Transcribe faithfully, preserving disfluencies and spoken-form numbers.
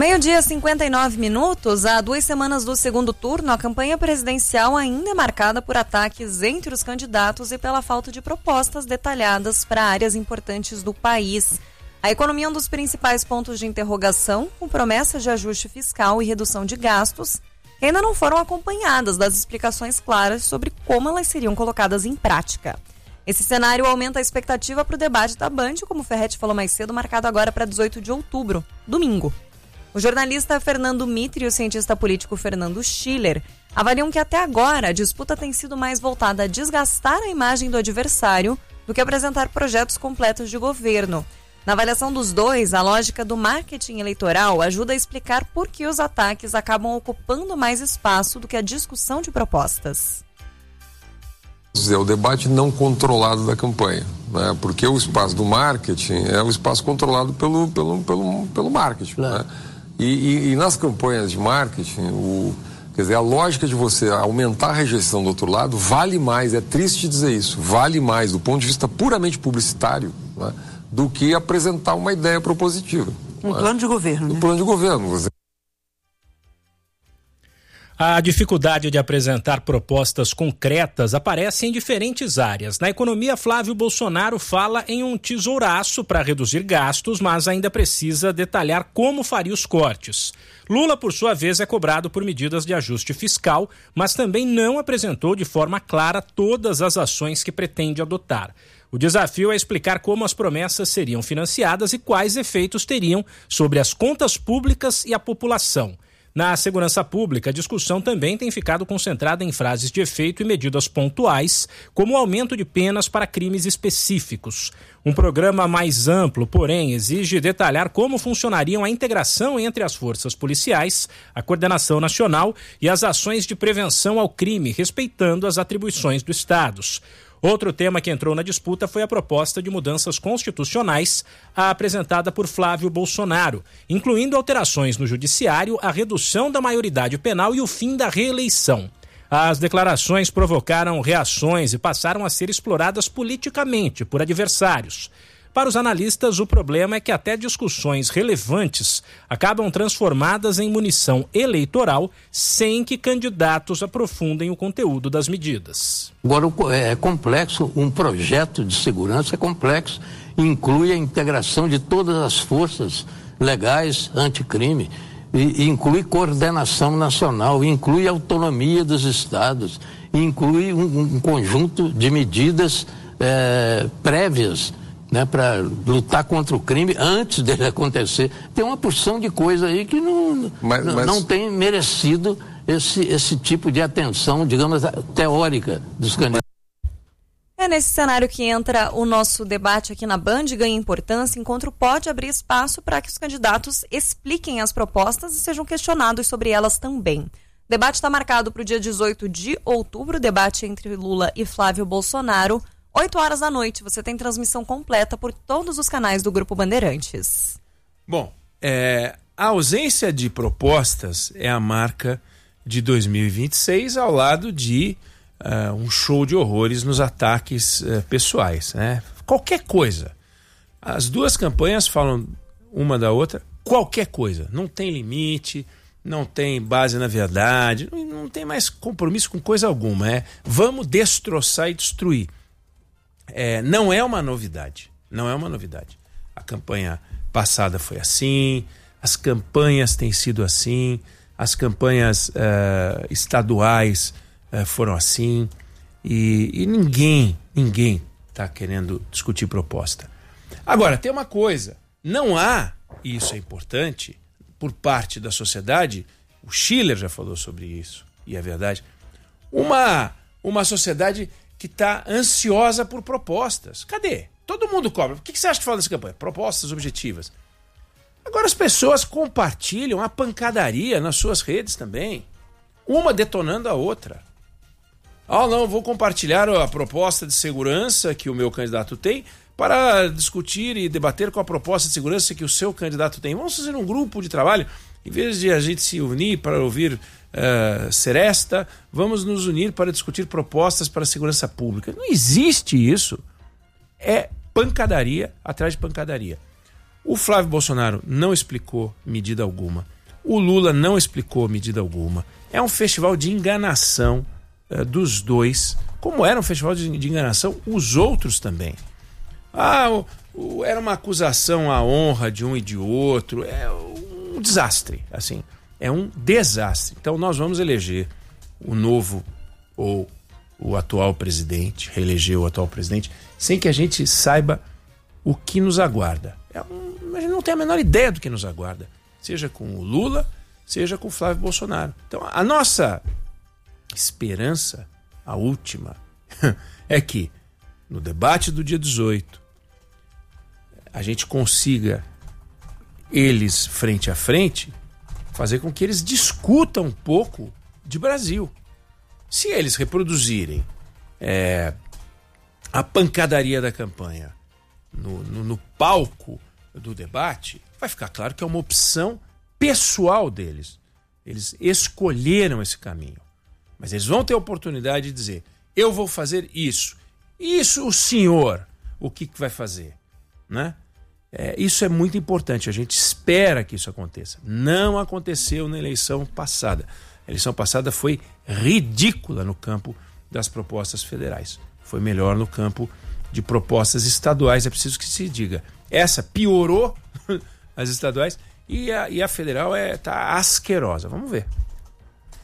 Meio-dia, cinquenta e nove minutos. Há duas semanas do segundo turno, a campanha presidencial ainda é marcada por ataques entre os candidatos e pela falta de propostas detalhadas para áreas importantes do país. A economia é um dos principais pontos de interrogação, com promessas de ajuste fiscal e redução de gastos, que ainda não foram acompanhadas das explicações claras sobre como elas seriam colocadas em prática. Esse cenário aumenta a expectativa para o debate da Band, como o Ferretti falou mais cedo, marcado agora para dezoito de outubro, domingo. O jornalista Fernando Mitre e o cientista político Fernando Schiller avaliam que até agora a disputa tem sido mais voltada a desgastar a imagem do adversário do que apresentar projetos completos de governo. Na avaliação dos dois, a lógica do marketing eleitoral ajuda a explicar por que os ataques acabam ocupando mais espaço do que a discussão de propostas. É o debate não controlado da campanha, né? Porque o espaço do marketing é o espaço controlado pelo, pelo, pelo, pelo marketing, claro. Né? E, e, e nas campanhas de marketing, o, quer dizer, a lógica de você aumentar a rejeição do outro lado vale mais, é triste dizer isso, vale mais do ponto de vista puramente publicitário, né, do que apresentar uma ideia propositiva. Um né? plano de governo, Um né? plano de governo, você... A dificuldade de apresentar propostas concretas aparece em diferentes áreas. Na economia, Flávio Bolsonaro fala em um tesouraço para reduzir gastos, mas ainda precisa detalhar como faria os cortes. Lula, por sua vez, é cobrado por medidas de ajuste fiscal, mas também não apresentou de forma clara todas as ações que pretende adotar. O desafio é explicar como as promessas seriam financiadas e quais efeitos teriam sobre as contas públicas e a população. Na segurança pública, a discussão também tem ficado concentrada em frases de efeito e medidas pontuais, como o aumento de penas para crimes específicos. Um programa mais amplo, porém, exige detalhar como funcionariam a integração entre as forças policiais, a coordenação nacional e as ações de prevenção ao crime, respeitando as atribuições dos estados. Outro tema que entrou na disputa foi a proposta de mudanças constitucionais apresentada por Flávio Bolsonaro, incluindo alterações no judiciário, a redução da maioridade penal e o fim da reeleição. As declarações provocaram reações e passaram a ser exploradas politicamente por adversários. Para os analistas, o problema é que até discussões relevantes acabam transformadas em munição eleitoral sem que candidatos aprofundem o conteúdo das medidas. Agora, é complexo, um projeto de segurança é complexo, inclui a integração de todas as forças legais anticrime, e, e inclui coordenação nacional, inclui autonomia dos estados, inclui um, um conjunto de medidas é, prévias, né, para lutar contra o crime antes dele acontecer. Tem uma porção de coisa aí que não, mas, não, mas... não tem merecido esse, esse tipo de atenção, digamos, teórica dos candidatos. É nesse cenário que entra o nosso debate aqui na Band, ganha importância, enquanto pode abrir espaço para que os candidatos expliquem as propostas e sejam questionados sobre elas também. O debate está marcado para o dia dezoito de outubro, debate entre Lula e Flávio Bolsonaro, oito horas da noite. Você tem transmissão completa por todos os canais do Grupo Bandeirantes. Bom, é, a ausência de propostas é a marca de dois mil e vinte e seis, ao lado de uh, um show de horrores nos ataques uh, pessoais, né? Qualquer coisa. As duas campanhas falam uma da outra, qualquer coisa. Não tem limite, não tem base na verdade, não, não tem mais compromisso com coisa alguma. É, vamos destroçar e destruir. É, não é uma novidade, não é uma novidade. A campanha passada foi assim, as campanhas têm sido assim, as campanhas uh, estaduais uh, foram assim, e, e ninguém, ninguém está querendo discutir proposta. Agora, tem uma coisa, não há, e isso é importante, por parte da sociedade, o Schiller já falou sobre isso, e é verdade, uma, uma sociedade que está ansiosa por propostas. Cadê? Todo mundo cobra. O que você acha que fala dessa campanha? Propostas objetivas. Agora as pessoas compartilham a pancadaria nas suas redes também. Uma detonando a outra. Ah, não, vou compartilhar a proposta de segurança que o meu candidato tem para discutir e debater com a proposta de segurança que o seu candidato tem. Vamos fazer um grupo de trabalho. Em vez de a gente se unir para ouvir uh, seresta, vamos nos unir para discutir propostas para a segurança pública. Não existe isso. É pancadaria atrás de pancadaria. O Flávio Bolsonaro não explicou medida alguma. O Lula não explicou medida alguma. É um festival de enganação uh, dos dois, como era um festival de, de enganação os outros também. Ah, o, o, era uma acusação à honra de um e de outro. É um desastre, assim. É um desastre. Então nós vamos eleger o novo ou o atual presidente, reeleger o atual presidente, sem que a gente saiba o que nos aguarda. É um, a gente não tem a menor ideia do que nos aguarda. Seja com o Lula, seja com o Flávio Bolsonaro. Então, a nossa esperança, a última, é que no debate do dia dezoito, a gente consiga, eles frente a frente, fazer com que eles discutam um pouco de Brasil. Se eles reproduzirem é, a pancadaria da campanha no, no, no palco do debate, vai ficar claro que é uma opção pessoal deles. Eles escolheram esse caminho. Mas eles vão ter a oportunidade de dizer: eu vou fazer isso. Isso o senhor, o que, que vai fazer? Né? É, isso é muito importante. A gente espera que isso aconteça. Não aconteceu na eleição passada. A eleição passada foi ridícula no campo das propostas federais. Foi melhor no campo de propostas estaduais. É preciso que se diga. Essa piorou as estaduais e a, e a federal está asquerosa. Vamos ver.